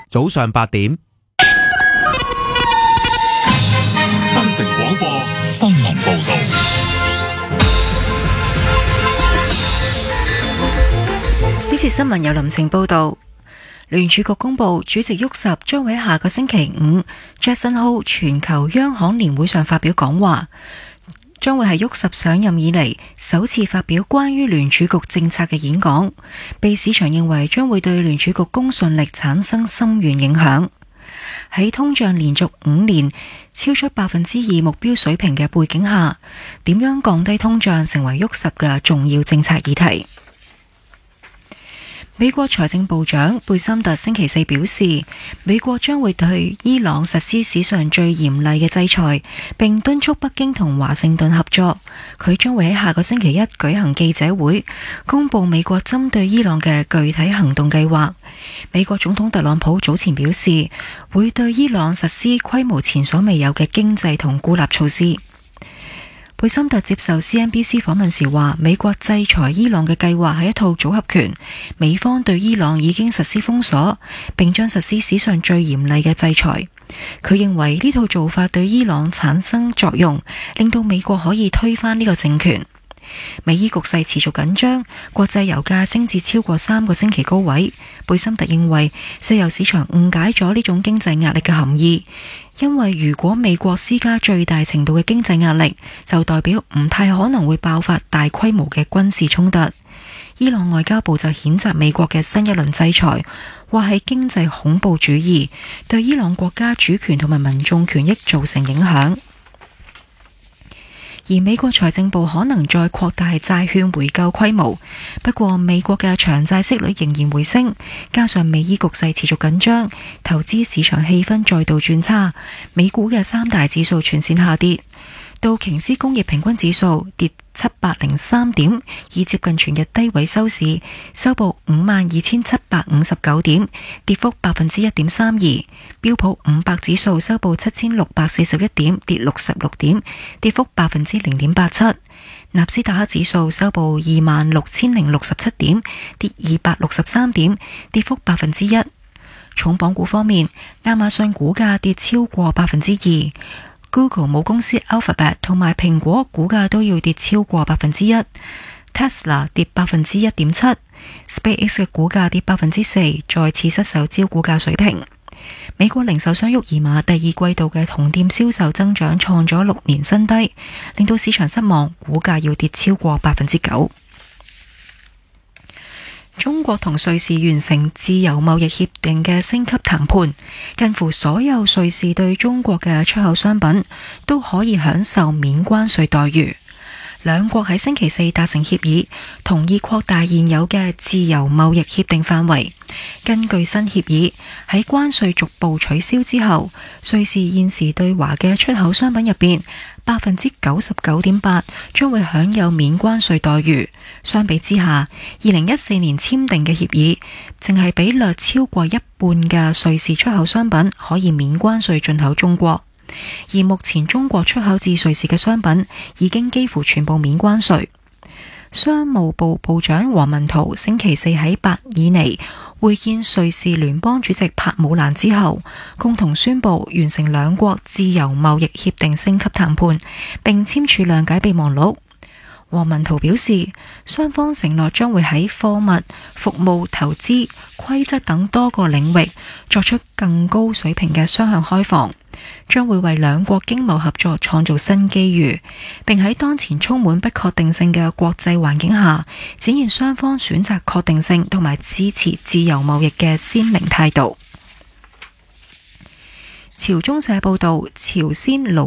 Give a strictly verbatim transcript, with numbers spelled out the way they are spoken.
早上八點。 新城廣播新聞報道。 呢次新聞由林晴報道。聯儲局公布，主席沃什將會喺下個星期五 Jackson Hole 全球央行年會上發表講話，將會係沃什上任以嚟首次發表關於聯儲局政策嘅演講，被市場認為將會對聯儲局公信力產生深遠影響。喺通脹連續五年超出百分之二目標水平嘅背景下，點樣降低通脹成為沃什嘅重要政策議題。美國財政部長貝森特星期四表示，美國將會對伊朗實施史上最嚴厲嘅制裁，並敦促北京同華盛頓合作。佢將會喺下個星期一舉行記者會，公布美國針對伊朗嘅具體行動計劃。美國總統特朗普早前表示，會對伊朗實施規模前所未有嘅經濟同孤立措施。貝森特接受 C N B C 訪問時話，美國制裁伊朗嘅計劃係一套組合拳，美方對伊朗已經實施封鎖，並將實施史上最嚴厲嘅制裁。佢認為呢套做法對伊朗產生作用，令到美國可以推翻呢個政權。美伊局勢持續緊張，國際油價升至超過三個星期高位。貝森特認為石油市場誤解咗呢種經濟壓力嘅含義，因為如果美國施加最大程度嘅經濟壓力，就代表唔太可能會爆發大規模嘅軍事衝突。伊朗外交部就譴責美國嘅新一輪制裁，話係經濟恐怖主義，對伊朗國家主權同埋民眾權益造成影響。而美國財政部可能再擴大債券回購規模，不過美國嘅長債息率仍然回升，加上美伊局勢持續緊張，投資市場氣氛再度轉差，美股嘅三大指數全線下跌。道瓊斯工業平均指數跌七百零三點，以接近全日低位收市，收報五萬二千七百五十九點，跌幅百分之一點三二。標普五百指數收報七千六百四十一點，跌六十六點，跌幅百分之零點八七。納斯達克指數收報二萬六千零六十七點，跌二百六十三點，跌幅百分之一。重磅股方面，亞馬遜股價跌超過百分之二。Google 母公司 Alphabet 同埋蘋果股價都要跌超過百分之一 ，Tesla 跌百分之一點七 ，SpaceX 嘅股價跌百分之四，再次失守招股價水平。美國零售商沃爾瑪第二季度嘅同店銷售增長創咗六年新低，令到市場失望，股價要跌超過百分之九。中國同瑞士完成自由貿易協定嘅升級談判，近乎所有瑞士對中國嘅出口商品都可以享受免關稅待遇。兩國喺星期四達成協議，同意擴大現有嘅自由貿易協定範圍。根據新協議，喺關稅逐步取消之後，瑞士現時對華嘅出口商品入邊，百分之九十九點八將會享有免關稅待遇。相比之下，二零一四年簽訂嘅協議，淨係俾略超過一半嘅瑞士出口商品可以免關稅進口中國。而目前中國出口至瑞士嘅商品已經幾乎全部免關稅。商務部部長王文濤星期四喺伯爾尼會見瑞士聯邦主席帕姆蘭之後，共同宣布完成兩國自由貿易協定升級談判，並簽署諒解備忘錄。王文濤表示，雙方承諾將會喺貨物、服務、投資、規則等多個領域作出更高水平嘅雙向開放，將會為兩國經貿合作創造新機遇，並喺當前充滿不確定性嘅國際環境下，展現雙方選擇確定性同埋支持自由貿易嘅鮮明態度。朝中社報道，朝鮮勞